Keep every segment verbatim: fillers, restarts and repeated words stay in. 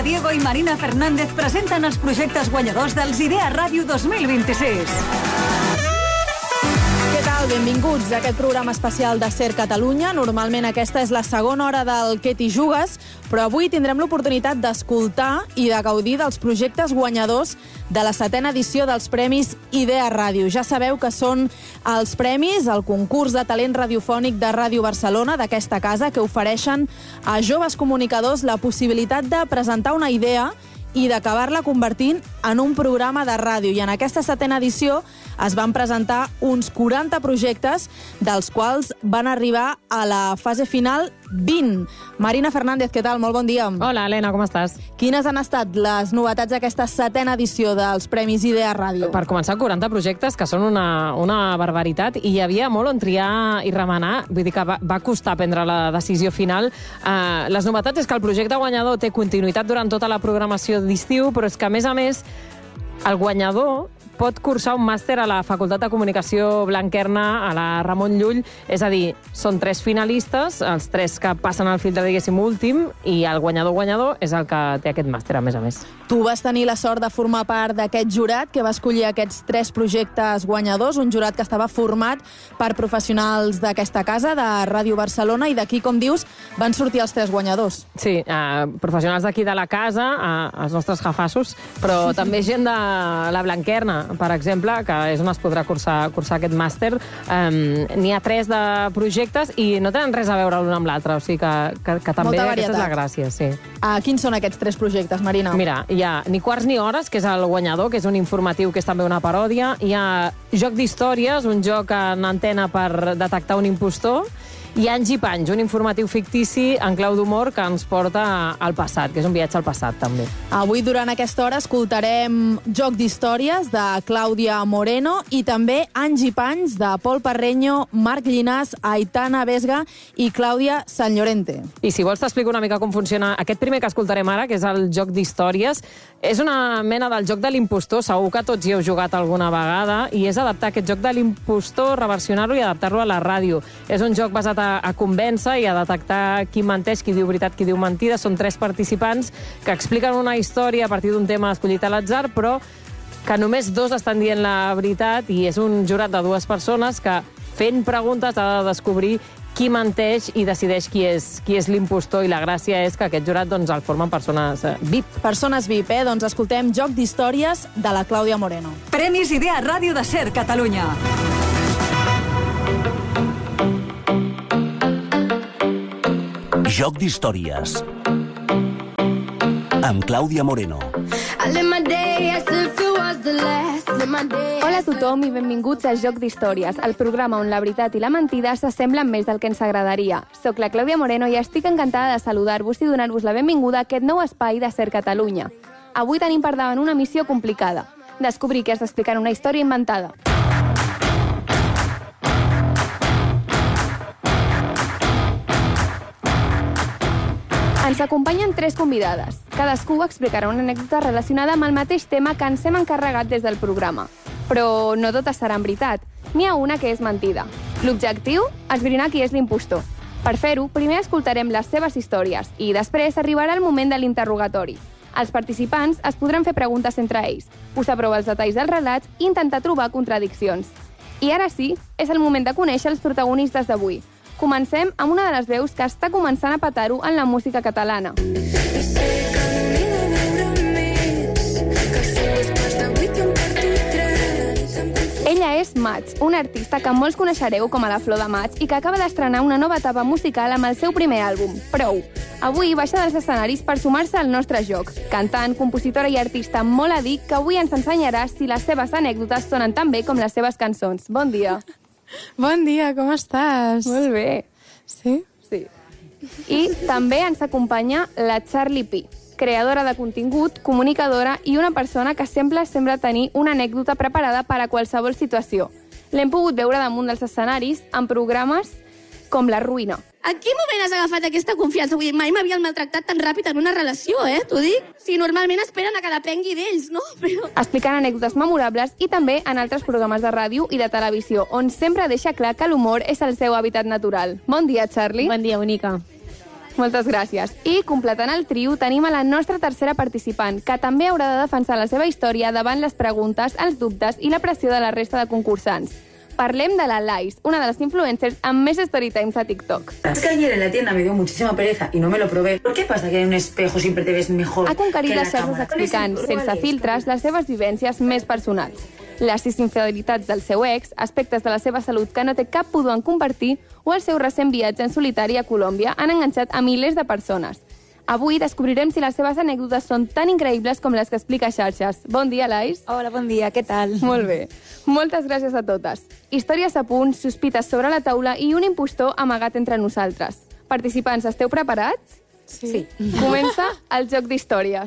Elena Diego i Marina Fernández presenten els projectes guanyadors dels Idea Ràdio dos mil vint-i-sis. Què tal? Benvinguts a aquest programa especial de Ser Catalunya. Normalment aquesta és la segona hora del Què t'hi jugues, però avui tindrem l'oportunitat d'escoltar i de gaudir dels projectes guanyadors de la setena edició dels Premis Idea Ràdio. Ja sabeu que són els premis, el concurs de talent radiofònic de Ràdio Barcelona, d'aquesta casa, que ofereixen a joves comunicadors la possibilitat de presentar una idea i d'acabar-la convertint en un programa de ràdio. I en aquesta setena edició es van presentar uns quaranta projectes, dels quals van arribar a la fase final vint. Marina Fernández, què tal? Molt bon dia. Hola, Helena, com estàs? Quines han estat les novetats d'aquesta setena edició dels Premis Idea Ràdio? Per començar, quaranta projectes, que són una, una barbaritat, i hi havia molt on triar i remenar. Vull dir que va, va costar prendre la decisió final. Uh, les novetats és que el projecte guanyador té continuïtat durant tota la programació d'estiu, però és que, a més a més, el guanyador pot cursar un màster a la Facultat de Comunicació Blanquerna, a la Ramon Llull. És a dir, són tres finalistes, els tres que passen al filtre, diguéssim, últim, i el guanyador-guanyador és el que té aquest màster, a més a més. Tu vas tenir la sort de formar part d'aquest jurat que va escollir aquests tres projectes guanyadors, un jurat que estava format per professionals d'aquesta casa, de Ràdio Barcelona, i d'aquí, com dius, van sortir els tres guanyadors. Sí, eh, professionals d'aquí de la casa, eh, els nostres jafassos, però també gent de la Blanquerna, per exemple, que és on es podrà cursar, cursar aquest màster. Um, N'hi ha tres de projectes i no tenen res a veure l'un amb l'altre, o sigui que, que, que també aquesta és la gràcia. Sí. Uh, quins són aquests tres projectes, Marina? Mira, hi ha Ni quarts ni hores, que és el guanyador, que és un informatiu que és també una paròdia. Hi ha Joc d'històries, un joc en antena per detectar un impostor. I Anys i Panys, un informatiu fictici en clau d'humor que ens porta al passat, que és un viatge al passat, també. Avui, durant aquesta hora, escoltarem Joc d'històries, de Clàudia Moreno, i també Anys i Panys, de Pol Parreño, Marc Llinàs, Aitana Vesga i Clàudia Sant Llorente. I si vols t'explico una mica com funciona aquest primer que escoltarem ara, que és el Joc d'històries. És una mena del joc de l'impostor, segur que tots hi heu jugat alguna vegada, i és adaptar aquest joc de l'impostor, reversionar-lo i adaptar-lo a la ràdio. És un joc basat a, a convèncer i a detectar qui menteix, qui diu veritat, qui diu mentida. Són tres participants que expliquen una història a partir d'un tema escollit a l'atzar, però que només dos estan dient la veritat, i és un jurat de dues persones que, fent preguntes, ha de descobrir qui menteix i decideix qui és, qui és l'impostor, i la gràcia és que aquest jurat doncs, el formen persones V I P. Persones V I P, eh? Doncs escoltem Joc d'històries de la Clàudia Moreno. Premis Idea Ràdio de Ser Catalunya. Joc d'històries amb Clàudia Moreno. Hola a tothom i benvinguts a Joc d'històries, el programa on la veritat i la mentida s'assemblen més del que ens agradaria. Soc la Clàudia Moreno i estic encantada de saludar-vos i donar-vos la benvinguda a aquest nou espai de Ser Catalunya. Avui tenim per davant una missió complicada: descobrir què has d'explicar una història inventada. Ens acompanyen tres convidades. Cadascú explicarà una anècdota relacionada amb el mateix tema que ens hem encarregat des del programa. Però no totes seran veritat. N'hi ha una que és mentida. L'objectiu? Esbrinar qui és l'impostor. Per fer-ho, primer escoltarem les seves històries i després arribarà el moment de l'interrogatori. Els participants es podran fer preguntes entre ells, posar a prova els detalls dels relats i intentar trobar contradiccions. I ara sí, és el moment de conèixer els protagonistes d'avui. Comencem amb una de les veus que està començant a petar-ho en la música catalana. Ella és Mats, una artista que molts coneixereu com a la Flor de Maig i que acaba d'estrenar una nova etapa musical amb el seu primer àlbum, Prou. Avui baixa dels escenaris per sumar-se al nostre joc. Cantant, compositora i artista molt a dir que avui ens ensenyarà si les seves anècdotes sonen tan bé com les seves cançons. Bon dia. Bon dia, com estàs? Molt bé. Sí? Sí. I també ens acompanya la Charlie P, creadora de contingut, comunicadora i una persona que sempre sembla tenir una anècdota preparada per a qualsevol situació. L'hem pogut veure damunt dels escenaris en programes com La Ruïna. En quin moment has agafat aquesta confiança? Vull dir, mai m'havien maltractat tan ràpid en una relació, eh? T'ho dic. Si normalment esperen a que depengui d'ells, no? Però... Explicant anècdotes memorables i també en altres programes de ràdio i de televisió, on sempre deixa clar que l'humor és el seu hàbitat natural. Bon dia, Charlie. Bon dia, bonica. Moltes gràcies. I, completant el trio, tenim a la nostra tercera participant, que també haurà de defensar la seva història davant les preguntes, els dubtes i la pressió de la resta de concursants. Parlem de la Lais, una de les influencers amb més storytimes a TikTok. Es que ayer en la tienda me dio muchísima pereza y no me lo probé. ¿Por qué pasa que en un espejo siempre te ves mejor Ha conquerit que en la les xarxes cámara? explicant, sense filtres, les seves vivències més personals. Les sis infidelitats del seu ex, aspectes de la seva salut que no té cap pudor en compartir o el seu recent viatge en solitari a Colòmbia han enganxat a milers de persones. Avui descobrirem si les seves anècdotes són tan increïbles com les que explica a xarxes. Bon dia, Lais. Hola, bon dia, què tal? Molt bé. Moltes gràcies a totes. Històries a punt, sospites sobre la taula i un impostor amagat entre nosaltres. Participants, esteu preparats? Sí. Comença el joc d'històries.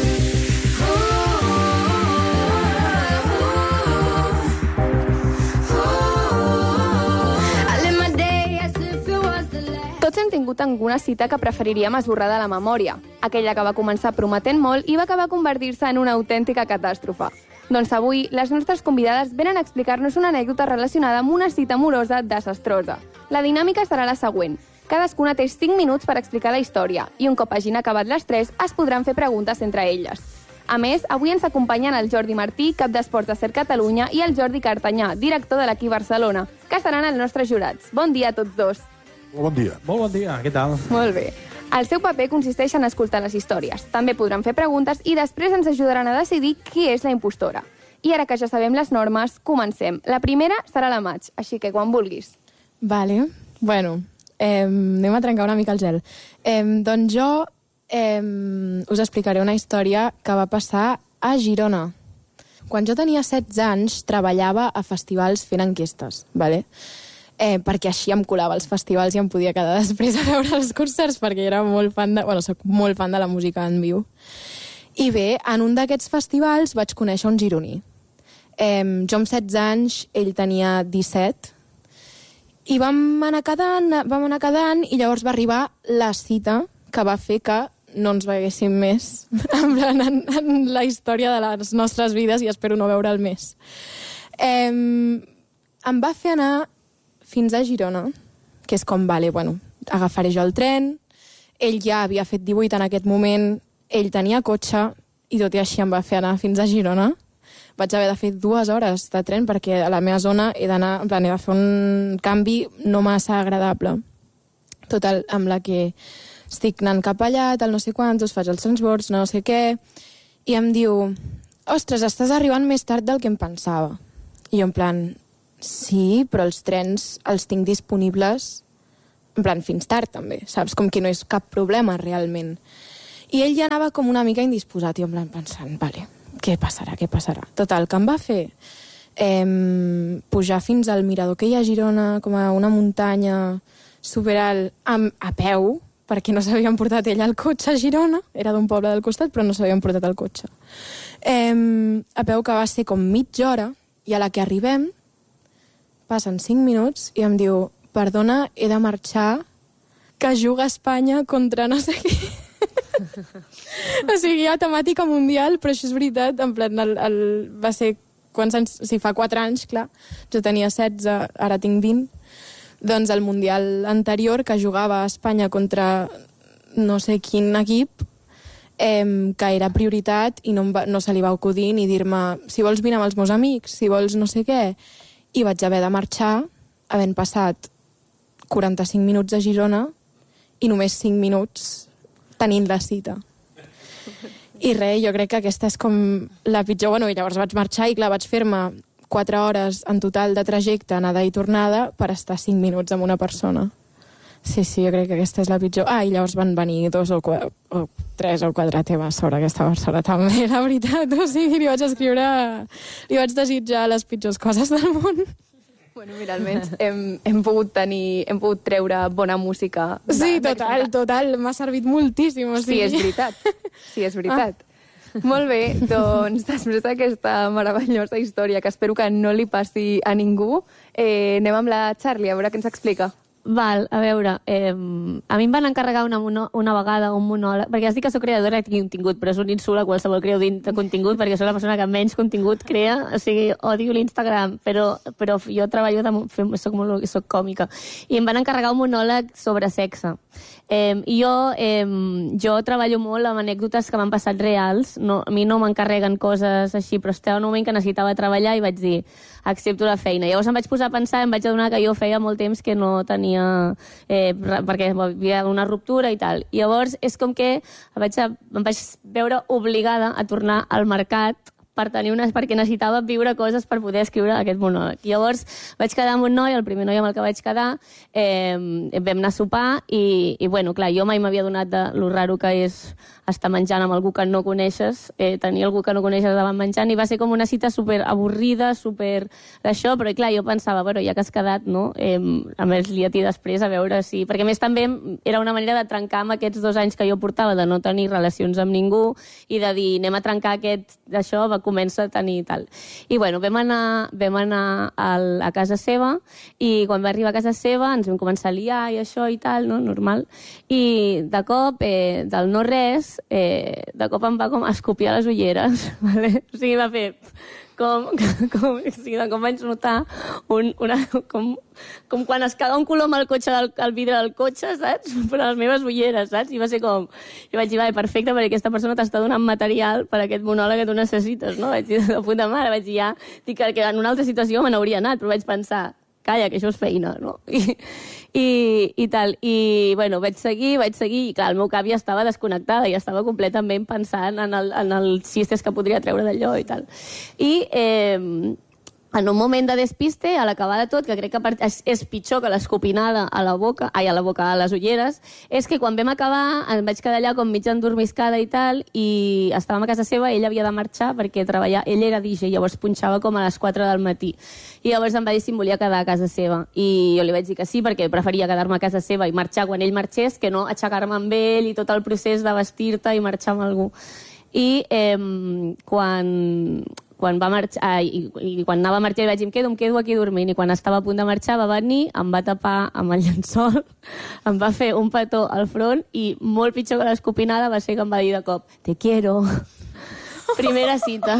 Tots hem tingut alguna cita que preferiríem esborrar de la memòria. Aquella que va començar prometent molt i va acabar convertir-se en una autèntica catàstrofe. Doncs avui, les nostres convidades venen a explicar-nos una anècdota relacionada amb una cita amorosa desastrosa. La dinàmica serà la següent. Cadascuna té cinc minuts per explicar la història i un cop hagin acabat les tres es podran fer preguntes entre elles. A més, avui ens acompanyen el Jordi Martí, cap d'Esports de Ser Catalunya, i el Jordi Cartanyà, director de l'equip Barcelona, que seran els nostres jurats. Bon dia a tots dos. Bon dia. Molt bon dia, què tal? Molt bé. El seu paper consisteix en escoltar les històries. També podran fer preguntes i després ens ajudaran a decidir qui és la impostora. I ara que ja sabem les normes, comencem. La primera serà la Maig, així que quan vulguis. Vale. Bueno, eh, anem a trencar una mica el gel. Eh, doncs jo eh, us explicaré una història que va passar a Girona. Quan jo tenia setze anys, treballava a festivals fent enquestes, vale? Eh, perquè així em colava als festivals i em podia quedar després a veure els concerts perquè era molt fan de... Bueno, soc molt fan de la música en viu. I bé, en un d'aquests festivals vaig conèixer un gironí. Eh, jo amb setze anys, ell tenia disset, i vam anar quedant, vam anar quedant i llavors va arribar la cita que va fer que no ens veguéssim més en, en, en la història de les nostres vides i espero no veure'l més. Eh, em va fer anar fins a Girona, que és com, vale, bueno, agafaré jo el tren, ell ja havia fet divuit en aquest moment, ell tenia cotxe, i tot i així em va fer anar fins a Girona. Vaig haver de fer dues hores de tren perquè a la meva zona he d'anar, en plan, he de fer un canvi no massa agradable. Total, amb la que estic anant cap allà, tal no sé quantos, faig els transbords, no sé què, i em diu, ostres, estàs arribant més tard del que em pensava. I jo en plan, sí, però els trens els tinc disponibles en plan fins tard també, saps? Com que no és cap problema realment. I ell ja anava com una mica indisposat i en plan pensant, vale, què passarà, què passarà? Total, que em va fer eh, pujar fins al mirador que hi ha a Girona, com a una muntanya superalt, amb, a peu, perquè no s'havien portat ell al cotxe a Girona, era d'un poble del costat, però no s'havien portat el cotxe. Eh, a peu que va ser com mitja hora, i a la que arribem, passen cinc minuts i em diu, perdona, he de marxar, que juga Espanya contra no sé qui. O sigui, hi ha temàtica mundial, però això és veritat, en plan, el, el, va ser, quants anys, o sigui, fa quatre anys, clar, jo tenia setze, ara tinc vint, doncs el mundial anterior, que jugava a Espanya contra no sé quin equip, eh, que era prioritat i no, va, no se li va acudir ni dir-me, si vols vine amb els meus amics, si vols no sé què, i vaig haver de marxar, havent passat quaranta-cinc minuts a Girona i només cinc minuts tenint la cita. I res, jo crec que aquesta és com la pitjor. Bueno, i llavors vaig marxar i clar, vaig fer-me quatre hores en total de trajecte, anada i tornada, per estar cinc minuts amb una persona. Sí, sí, jo crec que aquesta és la pitjor. Ah, i llavors van venir dos o, quatre, o tres o quatre temes sobre aquesta persona també, la veritat. O sigui, li vaig escriure... Li vaig desitjar les pitjors coses del món. Bueno, mira, almenys hem, hem, pogut tenir, hem pogut treure bona música. De, sí, total, total. M'ha servit moltíssim. O sigui. Sí, és veritat. Sí, és veritat. Ah. Molt bé, doncs després d'aquesta meravellosa història, que espero que no li passi a ningú, eh, anem amb la Charlie, a veure què ens explica. Val, a veure, eh, a mi em van encarregar una, mono, una vegada un monòleg, perquè has dit que soc creadora de contingut, però és un insult a qualsevol creador de contingut, perquè soc la persona que menys contingut crea, o sigui, odio l'Instagram, però, però jo treballo, de, soc, molt, soc còmica, i em van encarregar un monòleg sobre sexe. Eh, I jo, eh, jo treballo molt amb anècdotes que m'han passat reals, no, a mi no m'encarreguen coses així, però estava en un moment que necessitava treballar i vaig dir, accepto la feina. Llavors em vaig posar a pensar, em vaig adonar que jo feia molt temps que no tenia, eh, perquè hi havia una ruptura i tal. I llavors és com que vaig a, em vaig veure obligada a tornar al mercat per tenir unes, perquè necessitava viure coses per poder escriure aquest monòleg. I llavors vaig quedar amb un noi, el primer noi amb el que vaig quedar, eh, vam anar a sopar i, i bueno, clar, jo mai m'havia donat de lo raro que és estar menjant amb algú que no coneixes, eh, tenir algú que no coneixes davant menjant, i va ser com una cita super avorrida, super d'això, però clar, jo pensava, bueno, ja que has quedat, no? Eh, a més, liat-hi després a veure si... Perquè a més també era una manera de trencar amb aquests dos anys que jo portava, de no tenir relacions amb ningú, i de dir, anem a trencar aquest d'això, va començar a tenir i tal. I bueno, vam anar, vam anar al, a casa seva, i quan va arribar a casa seva ens vam començar a liar i això i tal, no? Normal. I de cop, eh, del no res, Eh, de cop em va com escopir a les ulleres, vale? O sigui, va fer com, com, o sigui, de com vaig notar un, una, com, com quan es caga un colom al cotxe del, al vidre del cotxe, saps? Per a les meves ulleres, saps? I va ser com... I vaig dir, va, perfecte, perquè aquesta persona t'està donant material per a aquest monòleg que tu necessites, no? Vaig dir, de puta mare, vaig dir, ja... Dic que en una altra situació me n'hauria anat, però vaig pensar, calla, que això és feina, no? I, i, i tal. I, bueno, vaig seguir, vaig seguir, i clar, el meu cap ja estava desconnectada, ja estava completament pensant en, el, en els xistes que podria treure d'allò i tal. I... Eh, en un moment de despiste, a l'acabar de tot, que crec que és, és pitjor que l'escopinada a la boca, ai, a la boca, a les ulleres, és que quan vam acabar em vaig quedar allà com mig endormiscada i tal, i estàvem a casa seva, ell havia de marxar perquè treballar, ell era D J, llavors punxava com a les quatre del matí. I llavors em va dir si em volia quedar a casa seva. I jo li vaig dir que sí, perquè preferia quedar-me a casa seva i marxar quan ell marxés, que no aixecar-me amb ell i tot el procés de vestir-te i marxar amb algú. I eh, quan... quan va marxar, i, i quan anava a marxar vaig dir, em quedo, em quedo aquí dormint, i quan estava a punt de marxar va venir, em va tapar amb el llençol, em va fer un petó al front, i molt pitjor que l'escopinada va ser que em va dir de cop, te quiero. Primera cita.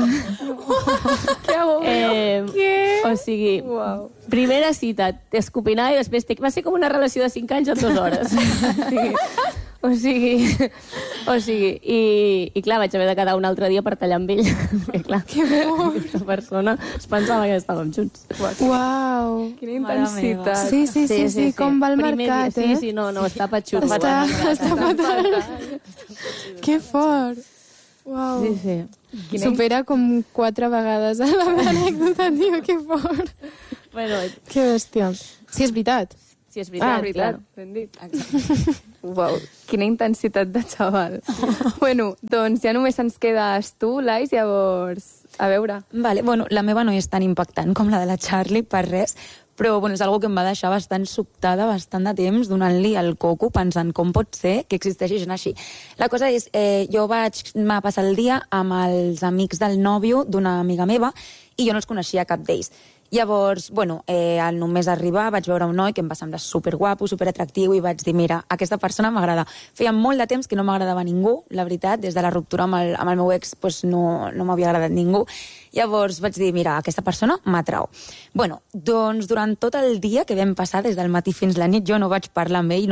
Que agobio. Eh, Què? o sigui, wow. Primera cita, escopinada, i després te... va ser com una relació de cinc anys en dues hores. O sigui, o sigui, o sigui i, i clar, vaig haver de quedar un altre dia per tallar amb ell. Perquè, clar, que fort. Aquesta persona es pensava que estàvem junts. Uau, quina intensitat. Sí, sí, sí, sí, sí, sí, com va el mercat, dia, eh? Sí, sí, no, no, està patxut. Està, està patxut. Que fort. Uau. Sí, sí. Quina... Supera com quatre vegades a la meva anècdota, tio, que fort. Bueno, que bèstia. Sí, és veritat. Sí, és veritat, ah, veritat. Clar. Ben dit. Uau, quina intensitat de xaval. Bueno, doncs ja només ens quedes tu, Lais, llavors, a veure. Vale, bueno, la meva no és tan impactant com la de la Charlie, per res, però bueno, és algo que em va deixar bastant sobtada, bastant de temps, donant-li el coco, pensant com pot ser que existeixi gent així. La cosa és, eh, jo vaig anar a passar el dia amb els amics del nòvio d'una amiga meva i jo no els coneixia cap d'ells. Llavors, bueno, eh, al només arribar vaig veure un noi que em va semblar superguapo, superatractiu, i vaig dir, mira, aquesta persona m'agrada. Feia molt de temps que no m'agradava ningú, la veritat, des de la ruptura amb el, amb el meu ex pues, no, no m'havia agradat ningú. Llavors vaig dir, mira, aquesta persona m'atrau. Bueno, doncs durant tot el dia que vam passar, des del matí fins la nit, jo no vaig parlar amb ell,